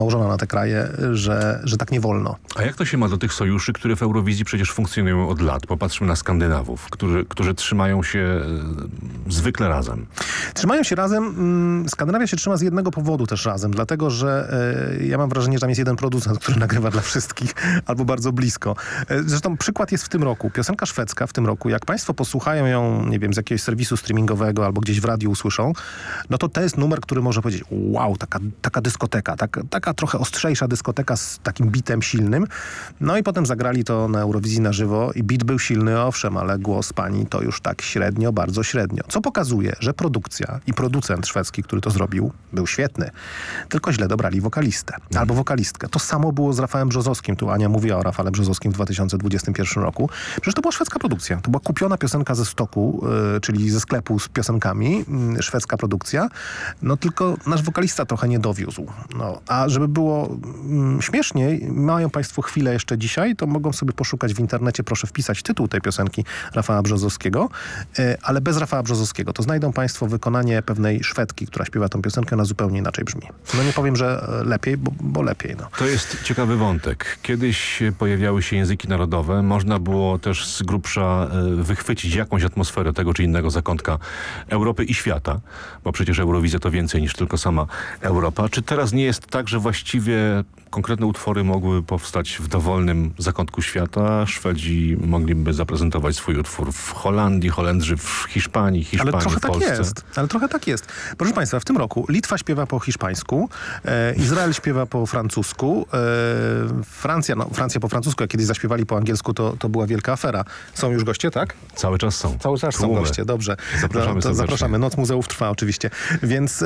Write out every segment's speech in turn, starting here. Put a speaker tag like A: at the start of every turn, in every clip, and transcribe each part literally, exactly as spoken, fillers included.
A: nałożona na te kraje, że, że tak nie wolno.
B: A jak to się ma do tych sojuszy, które w Eurowizji przecież funkcjonują od lat? Popatrzmy na Skandynawów, którzy, którzy trzymają się e, zwykle razem.
A: Trzymają się razem. Skandynawia się trzyma z jednego powodu też razem, dlatego, że e, ja mam wrażenie, że tam jest jeden producent, który nagrywa dla wszystkich, albo bardzo blisko. E, zresztą przykład jest w tym roku. Piosenka szwedzka w tym roku, jak państwo posłuchają ją, nie wiem, z jakiegoś serwisu streamingowego albo gdzieś w radiu usłyszą, no to to jest numer, który może powiedzieć, wow, taka, taka dyskoteka, taka, taka trochę ostrzejsza dyskoteka z takim bitem silnym. No i potem zagrali to na Eurowizji na żywo i bit był silny, owszem, ale głos pani to już tak średnio, bardzo średnio. Co pokazuje, że produkcja i producent szwedzki, który to zrobił, był świetny. Tylko źle dobrali wokalistę. Albo wokalistkę. To samo było z Rafałem Brzozowskim. Tu Ania mówiła o Rafale Brzozowskim w dwa tysiące dwudziestym pierwszym roku. Przecież to była szwedzka produkcja. To była kupiona piosenka ze stoku, yy, czyli ze sklepu z piosenkami. Yy, szwedzka produkcja. No tylko nasz wokalista trochę nie dowiózł. No, a żeby było yy, śmieszniej, mają państwo chwilę jeszcze dzisiaj, to mogą sobie poszukać w internecie, proszę wpisać tytuł tej piosenki Rafała Brzozowskiego, yy, ale bez Rafała Brzozowskiego. To znajdą państwo wykonanie pewnej Szwedki, która śpiewa tą piosenkę, ona zupełnie inaczej brzmi. No nie powiem, że lepiej, bo, bo lepiej. No.
B: To jest ciekawy wątek. Kiedyś pojawiały się języki narodowe. Można było też z grubsza wychwycić jakąś atmosferę tego czy innego zakątka Europy i świata, bo przecież Eurowizja to więcej niż tylko sama Europa. Czy teraz nie jest tak, że właściwie konkretne utwory mogły powstać w dowolnym zakątku świata? Szwedzi mogliby zaprezentować swój utwór w Holandii, Holendrzy w Hiszpanii, Hiszpanii
A: ale trochę
B: w Polsce.
A: Tak jest. Ale trochę tak jest. Proszę państwa, w tym roku Litwa śpiewa po hiszpańsku, e, Izrael śpiewa po francusku, e, Francja, no Francja po francusku, jak kiedyś zaśpiewali po angielsku, to, to była wielka afera. Są już goście, tak?
B: Cały czas są.
A: Cały czas
B: Tłumy.
A: są goście, dobrze.
B: Zapraszamy
A: no, to
B: serdecznie.
A: zapraszamy. Noc Muzeów trwa oczywiście. Więc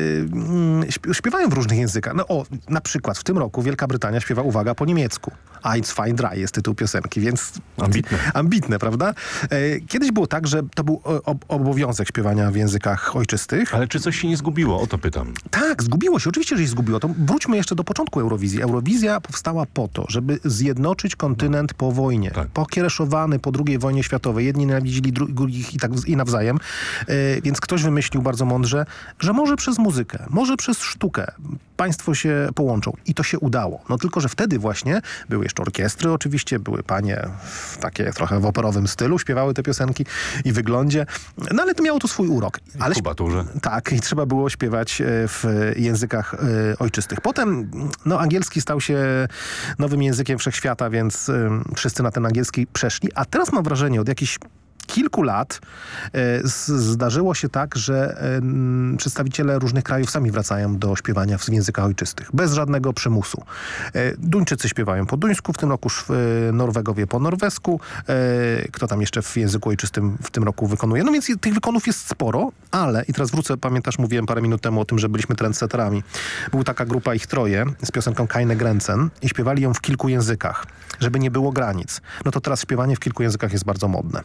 A: yy, śpiewają w różnych językach. No o, na przykład w tym roku Wielka Brytania śpiewa, uwaga, po niemiecku. Eins fein drei jest tytuł piosenki, więc...
B: Ambitne.
A: Ambitne, prawda? E, kiedyś było tak, że to był ob obowiązek śpiewania w językach ojczystych.
B: Ale czy coś się nie zgubiło? O to pytam.
A: Tak, zgubiło się. Oczywiście, że się zgubiło. To wróćmy jeszcze do początku Eurowizji. Eurowizja powstała po to, żeby zjednoczyć kontynent po wojnie.
B: Tak.
A: Pokiereszowany po drugiej wojnie światowej. Jedni nienawidzili drugich i tak i nawzajem. E, więc ktoś wymyślił bardzo mądrze, że może przez muzykę, może przez sztukę państwo się połączą. I to się udało. No tylko, że wtedy właśnie były jeszcze orkiestry oczywiście, były panie w takie trochę w operowym stylu, śpiewały te piosenki i wyglądzie. No ale to miało to swój urok. Ale
B: kubaturze.
A: Tak, i trzeba było śpiewać w językach y, ojczystych. Potem no, angielski stał się nowym językiem wszechświata, więc y, wszyscy na ten angielski przeszli. A teraz mam wrażenie, od jakichś kilku lat e, z, zdarzyło się tak, że e, przedstawiciele różnych krajów sami wracają do śpiewania w językach ojczystych. Bez żadnego przymusu. E, Duńczycy śpiewają po duńsku, w tym roku e, Norwegowie po norwesku. E, kto tam jeszcze w języku ojczystym w tym roku wykonuje? No więc tych wykonów jest sporo, ale, i teraz wrócę, pamiętasz, mówiłem parę minut temu o tym, że byliśmy trendsetterami. Była taka grupa, ich troje, z piosenką Keine Grenzen i śpiewali ją w kilku językach, żeby nie było granic. No to teraz śpiewanie w kilku językach jest bardzo modne.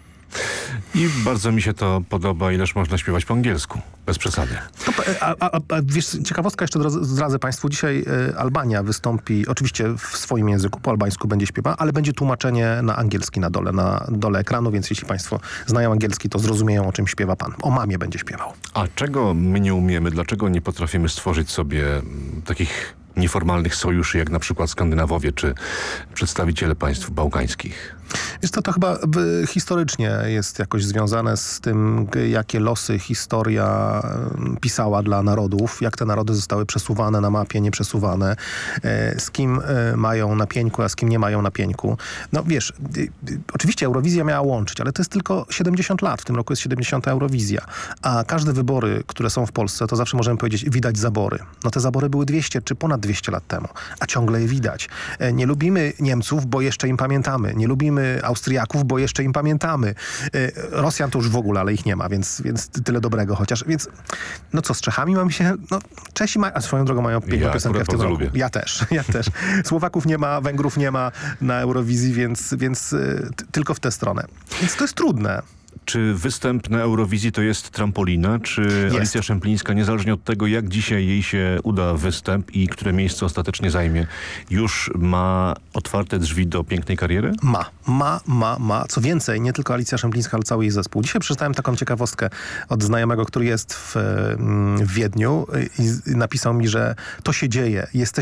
B: I bardzo mi się to podoba, ileż można śpiewać po angielsku. Bez przesady.
A: A, a, a wiesz, ciekawostka jeszcze zdradzę państwu. Dzisiaj y, Albania wystąpi, oczywiście w swoim języku, po albańsku będzie śpiewa, ale będzie tłumaczenie na angielski na dole, na dole ekranu, więc jeśli państwo znają angielski, to zrozumieją, o czym śpiewa pan. O mamie będzie śpiewał.
B: A czego my nie umiemy? Dlaczego nie potrafimy stworzyć sobie takich nieformalnych sojuszy, jak na przykład Skandynawowie, czy przedstawiciele państw bałkańskich?
A: Jest to, to chyba y, historycznie jest jakoś związane z tym, jakie losy historia y, pisała dla narodów, jak te narody zostały przesuwane na mapie, nie przesuwane, y, z kim y, mają na pieńku, a z kim nie mają na pieńku. No wiesz, y, y, oczywiście Eurowizja miała łączyć, ale to jest tylko siedemdziesiąt lat. W tym roku jest siedemdziesiąta Eurowizja. A każde wybory, które są w Polsce, to zawsze możemy powiedzieć, widać zabory. No te zabory były dwieście czy ponad dwieście lat temu, a ciągle je widać. Y, nie lubimy Niemców, bo jeszcze im pamiętamy. Nie lubimy Austriaków, bo jeszcze im pamiętamy. Rosjan to już w ogóle, ale ich nie ma, więc, więc tyle dobrego chociaż. Więc no co, z Czechami mamy się... No, Czesi mają, a swoją drogą mają piękną
B: ja
A: piosenkę w tym roku.
B: lubię.
A: Ja też, ja też. Słowaków nie ma, Węgrów nie ma na Eurowizji, więc, więc y, tylko w tę stronę. Więc to jest trudne.
B: Czy występ na Eurowizji to jest trampolina? Czy
A: Jest.
B: Alicja Szemplińska, niezależnie od tego, jak dzisiaj jej się uda występ i które miejsce ostatecznie zajmie, już ma otwarte drzwi do pięknej kariery?
A: Ma, ma, ma, ma. Co więcej, nie tylko Alicja Szemplińska, ale cały jej zespół. Dzisiaj przeczytałem taką ciekawostkę od znajomego, który jest w, w Wiedniu i napisał mi, że to się dzieje. Jesteśmy